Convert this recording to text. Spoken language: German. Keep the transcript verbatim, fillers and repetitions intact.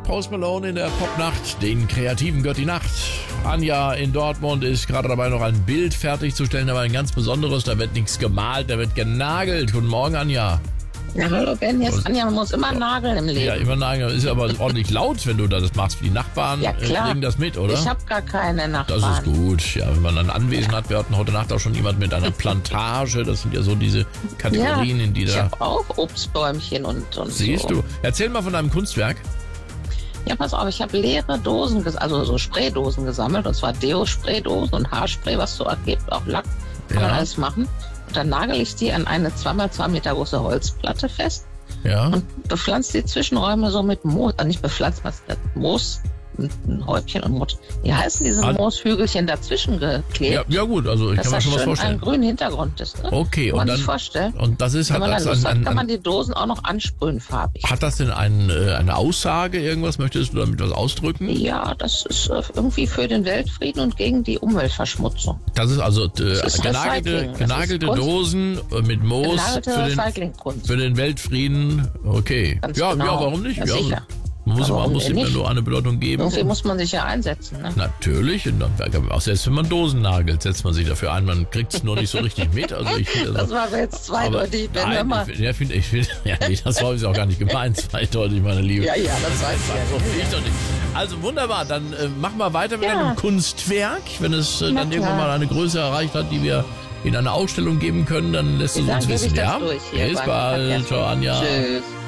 Post Malone in der Popnacht, den Kreativen gehört die Nacht. Anja in Dortmund ist gerade dabei, noch ein Bild fertigzustellen, aber ein ganz besonderes. Da wird nichts gemalt, da wird genagelt. Guten Morgen, Anja. Ja, hallo Ben, hier ist Anja, man muss immer nageln im Leben. Ja, immer nageln. Ist aber ordentlich laut, wenn du das machst. Die Nachbarn ja, klar. kriegen das mit, oder? Ich habe gar keine Nachbarn. Das ist gut. Ja, wenn man ein Anwesen ja. hat. Wir hatten heute Nacht auch schon jemand mit einer Plantage. Das sind ja so diese Kategorien, ja, in die da... ich habe auch Obstbäumchen und, und Siehst so. du. Erzähl mal von deinem Kunstwerk. Ja, pass auf, ich habe leere Dosen, also so Spraydosen gesammelt. Und zwar Deo-Spraydosen und Haarspray, was so ergibt, auch Lack. Kann ja. man alles machen. Und dann nagel ich die an eine zwei mal zwei Meter große Holzplatte fest. Ja. Und bepflanzt die Zwischenräume so mit Moos, also nicht bepflanzt, was das Moos, ein Häubchen und Moos. Wie heißen diese An Mooshügelchen dazwischen geklebt? Ja, ja gut, also ich dass kann mir schon was schön vorstellen. einen grünen Hintergrund ist. Ne? Okay, kann man und dann sich vorstellen. Und das ist Wenn man hat, dann das Lust ein, hat, kann ein, man die Dosen auch noch ansprühen farbig. hat das denn ein, äh, eine Aussage, irgendwas? Möchtest du damit was ausdrücken? Ja, das ist äh, irgendwie für den Weltfrieden und gegen die Umweltverschmutzung. Das ist also äh, das ist genagelte, Recycling. genagelte Das ist Dosen äh, mit Moos Genagelte für den, Recyclingkunst. für den Weltfrieden. Okay. Ganz Ja, genau. ja, warum nicht? Ja, Ja, sicher. man muss, Aber man warum muss denn ihm ja nicht? nur eine Bedeutung geben. Irgendwie muss man sich ja einsetzen. Ne? Natürlich, und dann, auch selbst wenn man Dosen nagelt, setzt man sich dafür ein. Man kriegt es nur nicht so richtig mit. Also ich, also, Das war jetzt zweideutig. aber, Wenn nein, wir ich, ja, find, ich find, ja, nee, das war jetzt auch gar nicht gemeint, zweideutig, meine Liebe. Ja, ja, das weiß ich So, ja. ich doch nicht. Also wunderbar, dann äh, machen wir weiter mit Ja. einem Kunstwerk. Wenn es äh, Na dann klar. irgendwann mal eine Größe erreicht hat, die wir in eine Ausstellung geben können, dann lässt du Dann uns gebe ich wissen, das ja? durch hier Bis beim bald, Verkehrsverbund. ciao Anja. Tschüss.